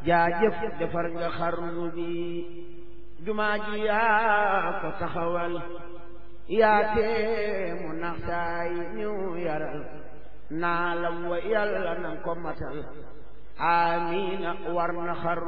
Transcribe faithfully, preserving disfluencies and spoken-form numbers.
jaajëf defar nga xarnu bi jumaa ji yaa ko taxawal yaa tee mu naxtaay ñu yaral naa la wa yàlla nan ko matal amiina war na xarnu